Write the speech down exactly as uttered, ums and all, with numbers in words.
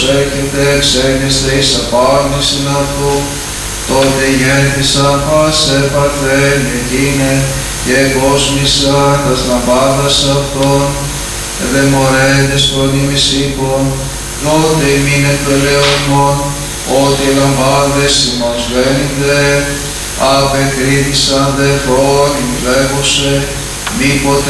Έχετε εξέγεστε εις απάγνωσιν αυτού, τότε γέννησαν πάσε παρθένη εκείνε και κόσμησαν τας λαμπάδας αυτών, εδεμορέντες προνήμης ύπων, τότε ημίν εκπελεωμόν, ότι οι λαμπάδες ημών σβαίνονται, απεκρίθησαν δε φρόνιμοι λέγουσε, μήποτε